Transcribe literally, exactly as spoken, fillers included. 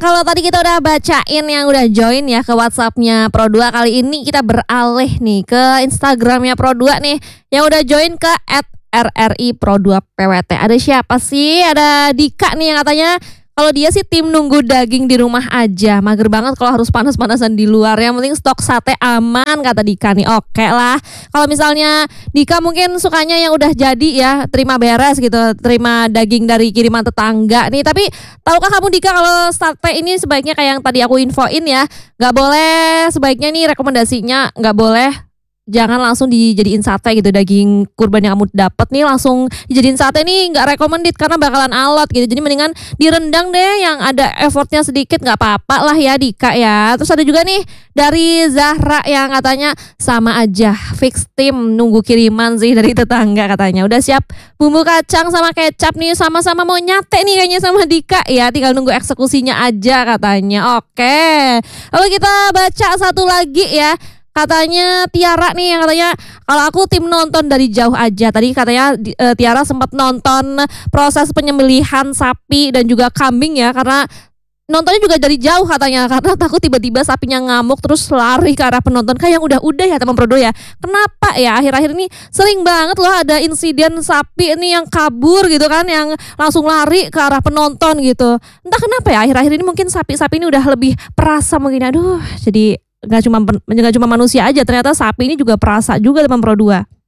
kalau tadi kita udah bacain yang udah join ya ke WhatsApp-nya Pro dua, kali ini kita beralih nih ke Instagram-nya Pro dua nih yang udah join ke et er er i pro dua p w t. Ada siapa sih? Ada Dika nih yang katanya kalau dia sih tim nunggu daging di rumah aja. Mager banget kalau harus panas-panasan di luar. Yang penting stok sate aman, kata Dika nih. Oke lah. Kalau misalnya Dika mungkin sukanya yang udah jadi ya, terima beres gitu. Terima daging dari kiriman tetangga nih. Tapi tahukah kamu Dika kalau sate ini sebaiknya kayak yang tadi aku infoin ya. Gak boleh, sebaiknya nih rekomendasinya gak boleh jangan langsung dijadiin sate gitu. Daging kurban yang kamu dapet nih langsung dijadiin sate nih nggak recommended karena bakalan alot gitu. Jadi mendingan direndang deh yang ada effortnya sedikit, nggak apa-apa lah ya Dika ya. Terus ada juga nih dari Zahra yang katanya sama aja fix tim nunggu kiriman sih dari tetangga katanya. Udah siap bumbu kacang sama kecap nih, sama-sama mau nyate nih kayaknya sama Dika ya, tinggal nunggu eksekusinya aja katanya. Oke, lalu kita baca satu lagi ya. Katanya Tiara nih yang katanya kalau aku tim nonton dari jauh aja. Tadi katanya uh, Tiara sempat nonton proses penyembelihan sapi dan juga kambing ya, karena nontonnya juga dari jauh katanya karena takut tiba-tiba sapinya ngamuk terus lari ke arah penonton. Kayak yang udah-udah ya teman Prodo ya. Kenapa ya akhir-akhir ini sering banget loh ada insiden sapi ini yang kabur gitu kan, yang langsung lari ke arah penonton gitu. Entah kenapa ya akhir-akhir ini mungkin sapi-sapi ini udah lebih perasa mungkin. Aduh, jadi nggak cuma nggak cuma manusia aja, ternyata sapi ini juga perasa juga teman Pro dua.